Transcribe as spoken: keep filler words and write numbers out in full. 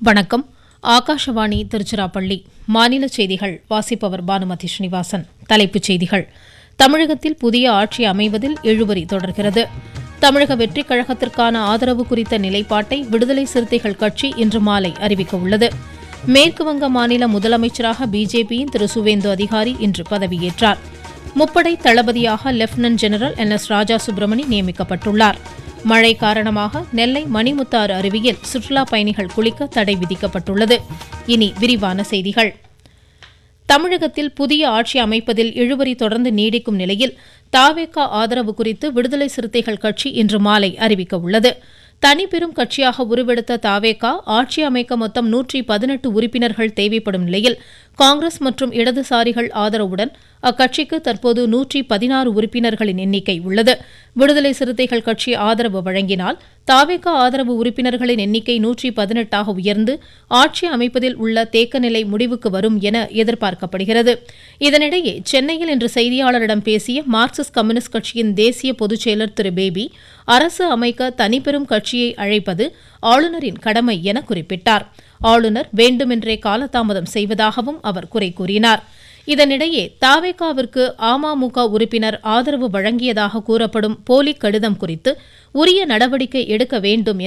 வணக்கம். ஆகாஷவாணி திருச்சிராப்பள்ளி. மாநில செய்திகள் வாசிப்பவர் பானுமதி ஸ்ரீனிவாசன். தலைப்புச் செய்திகள். தமிழகத்தில் புதிய ஆட்சி அமைவதில் இழுபறி தொடர்கிறது. தமிழக வெற்றிக் கழகத்திற்கான ஆதரவு குறித்த நிலைப்பாட்டை விடுதலை சிறுத்தைகள் கட்சி இன்று மாலை அறிவிக்க உள்ளது. மேற்குவங்க மாநில முதலமைச்சராக பிஜேபியின் திரு சுவேந்து அதிகாரி இன்று பதவியேற்றார். முப்படை தளபதியாக லெப்டினன்ட் ஜெனரல் என் எஸ் ராஜா சுப்பிரமணி நியமிக்கப்பட்டுள்ளார். மழை காரணமாக நெல்லை மணிமுத்தாறு அருவியில் சுற்றுலா பயணிகள் குளிக்க தடை விதிக்கப்பட்டுள்ளது. இனி விரிவான செய்திகள். தமிழகத்தில் புதிய ஆட்சி அமைப்பதில் இழுபறி தொடர்ந்து நீடிக்கும் நிலையில் தாவேகா ஆதரவு குறித்து விடுதலை சிறுத்தைகள் கட்சி இன்று மாலை அறிவிக்க உள்ளது. தனிப்பெரும் கட்சியாக உருவெடுத்த தாவேகா ஆட்சி அமைக்க மொத்தம் நூற்றி பதினெட்டு உறுப்பினர்கள் தேவைப்படும் நிலையில் காங்கிரஸ் மற்றும் இடதுசாரிகள் ஆதரவுடன் அக்கட்சிக்கு தற்போது நூற்றி பதினாறு உறுப்பினர்களின் எண்ணிக்கை உள்ளது. விடுதலை சிறுத்தைகள் கட்சி ஆதரவு வழங்கினால் தாவேகா ஆதரவு உறுப்பினர்களின் எண்ணிக்கை நூற்றி பதினெட்டாக உயர்ந்து ஆட்சி அமைப்பதில் உள்ள தேக்க நிலை முடிவுக்கு வரும் என எதிர்பார்க்கப்படுகிறது. இதனிடையே சென்னையில் இன்று செய்தியாளரிடம் பேசிய மார்க்சிஸ்ட் கம்யூனிஸ்ட் கட்சியின் தேசிய பொதுச் செயலர் திரு பேபி, அரசு அமைக்க தனிப்பெரும் கட்சியை அழைப்பது ஆளுநரின் கடமை என குறிப்பிட்டார். ஆளுநர் வேண்டுமென்றே காலதாமதம் செய்வதாகவும் அவர் குறை கூறினார். இதனிடையே தாவேகாவிற்கு அமமுக உறுப்பினர் ஆதரவு வழங்கியதாக கூறப்படும் போலி கடிதம் குறித்து உரிய நடவடிக்கை எடுக்க வேண்டும்